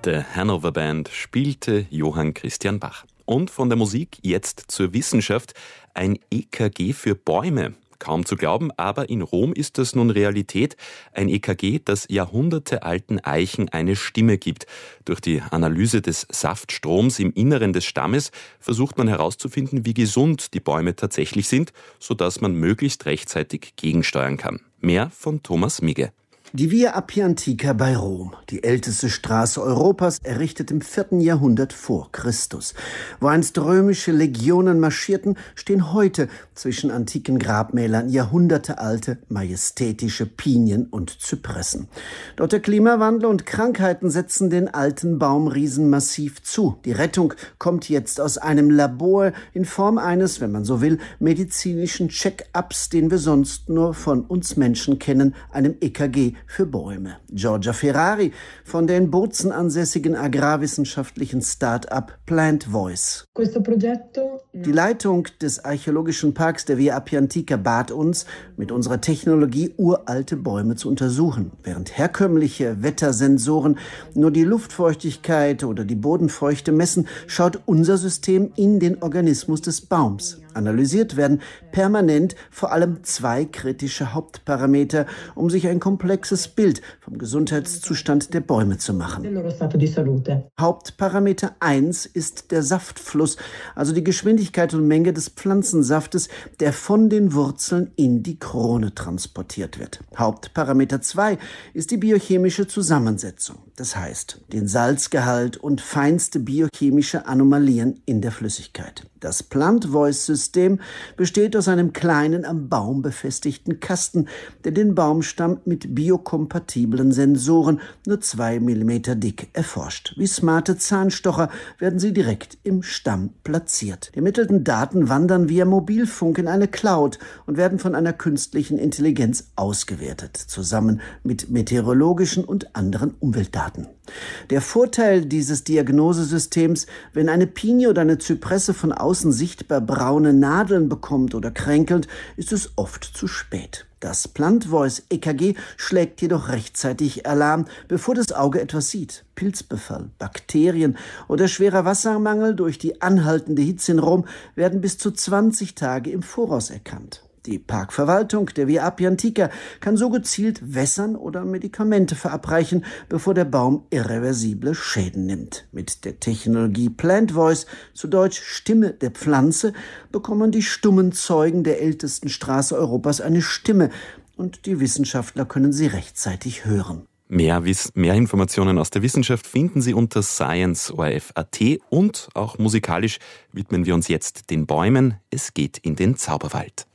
Der Hanover Band spielte Johann Christian Bach. Und von der Musik jetzt zur Wissenschaft. Ein EKG für Bäume. Kaum zu glauben, aber in Rom ist das nun Realität. Ein EKG, das jahrhundertealten Eichen eine Stimme gibt. Durch die Analyse des Saftstroms im Inneren des Stammes versucht man herauszufinden, wie gesund die Bäume tatsächlich sind, sodass man möglichst rechtzeitig gegensteuern kann. Mehr von Thomas Migge. Die Via Appia Antica bei Rom, die älteste Straße Europas, errichtet im 4. Jahrhundert vor Christus. Wo einst römische Legionen marschierten, stehen heute zwischen antiken Grabmälern jahrhundertealte, majestätische Pinien und Zypressen. Doch der Klimawandel und Krankheiten setzen den alten Baumriesen massiv zu. Die Rettung kommt jetzt aus einem Labor in Form eines, wenn man so will, medizinischen Check-ups, den wir sonst nur von uns Menschen kennen, einem EKG für Bäume. Giorgia Ferrari von der in Bozen ansässigen agrarwissenschaftlichen Start-up Plant Voice. Die Leitung des archäologischen Parks der Via Appia Antica bat uns, mit unserer Technologie uralte Bäume zu untersuchen. Während herkömmliche Wettersensoren nur die Luftfeuchtigkeit oder die Bodenfeuchte messen, schaut unser System in den Organismus des Baums. Analysiert werden permanent vor allem 2 kritische Hauptparameter, um sich ein komplexes Bild vom Gesundheitszustand der Bäume zu machen. Hauptparameter 1 ist der Saftfluss, also die Geschwindigkeit und Menge des Pflanzensaftes, der von den Wurzeln in die Krone transportiert wird. Hauptparameter 2 ist die biochemische Zusammensetzung, das heißt den Salzgehalt und feinste biochemische Anomalien in der Flüssigkeit. Das Plant Voice System besteht aus einem kleinen am Baum befestigten Kasten, der den Baumstamm mit biokompatiblen Sensoren nur 2 mm dick erforscht. Wie smarte Zahnstocher werden sie direkt im Stamm platziert. Die ermittelten Daten wandern via Mobilfunk in eine Cloud und werden von einer künstlichen Intelligenz ausgewertet, zusammen mit meteorologischen und anderen Umweltdaten. Der Vorteil dieses Diagnosesystems: wenn eine Pinie oder eine Zypresse von außen sichtbar braune Nadeln bekommt oder kränkelt, ist es oft zu spät. Das Plant Voice EKG schlägt jedoch rechtzeitig Alarm, bevor das Auge etwas sieht. Pilzbefall, Bakterien oder schwerer Wassermangel durch die anhaltende Hitze in Rom werden bis zu 20 Tage im Voraus erkannt. Die Parkverwaltung der Via Appia Antica kann so gezielt wässern oder Medikamente verabreichen, bevor der Baum irreversible Schäden nimmt. Mit der Technologie Plant Voice, zu Deutsch Stimme der Pflanze, bekommen die stummen Zeugen der ältesten Straße Europas eine Stimme und die Wissenschaftler können sie rechtzeitig hören. Mehr Informationen aus der Wissenschaft finden Sie unter science.orf.at und auch musikalisch widmen wir uns jetzt den Bäumen. Es geht in den Zauberwald.